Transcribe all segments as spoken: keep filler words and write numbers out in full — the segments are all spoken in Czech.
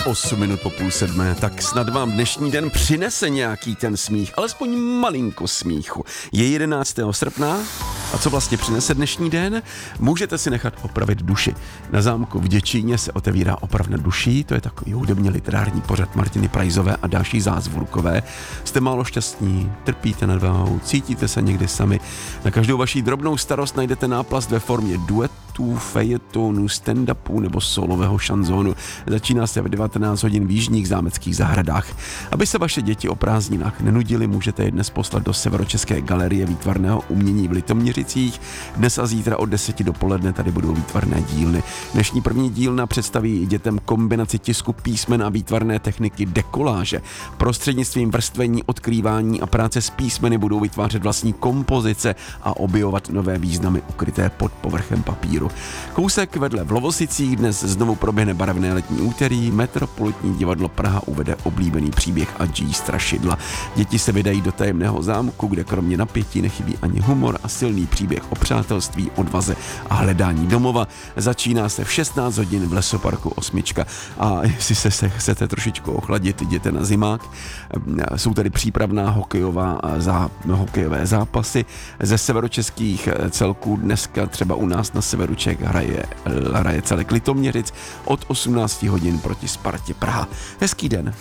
osm minut po půl sedmé, tak snad vám dnešní den přinese nějaký ten smích, alespoň malinko smíchu. Je jedenáctého srpna a co vlastně přinese dnešní den? Můžete si nechat opravit duši. Na zámku v Děčíně se otevírá opravna duší, to je takový hudebně literární pořad Martiny Prajzové a další Zázvorkové. Jste málo šťastní, trpíte nad váhou, cítíte se někdy sami. Na každou vaši drobnou starost najdete náplast ve formě duetů, fejetonu, stand-upu nebo solového šanzónu. Začíná se v devatenáct hodin v jižních zámeckých zahradách. Aby se vaše děti o prázdninách nenudily, můžete je dnes poslat do Severočeské galerie výtvarného umění v Litoměřicích. Dnes a zítra od deseti dopoledne tady budou výtvarné dílny. Dnešní první dílna představí dětem kombinaci tisku písmen a výtvarné techniky dekoláže. Prostřednictvím vrstvení, odkrývání a práce s písmeny budou vytvářet vlastní kompozice a objevovat nové významy ukryté pod povrchem papíru. Kousek vedle v Lovosicích dnes znovu proběhne barevné letní úterý. Metropolitní divadlo Praha uvede oblíbený příběh A G Strašidla. Děti se vydají do tajemného zámku, kde kromě napětí nechybí ani humor a silný příběh o přátelství, odvaze a hledání domova. Začíná se v šestnáct hodin v lesoparku Osmička. A jestli se, se chcete trošičku ochladit, jděte na zimák. Jsou tady přípravná hokejová zá, hokejové zápasy. Ze severočeských celků dneska třeba u nás na severu Čech hraje, hraje celek Litoměřic od osmnáct hodin proti Spartě Praha. Hezký den.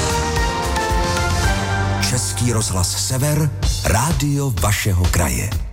Český rozhlas Sever, rádio vašeho kraje.